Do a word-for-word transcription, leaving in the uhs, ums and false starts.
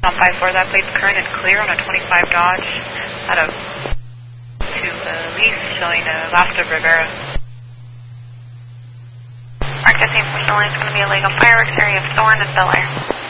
On five four, that plate's current and clear on a twenty-five Dodge out of to the least showing uh, last of Rivera. Mark fifteen from the line is going to be a leg on fireworks area of Thorn and Bel Air.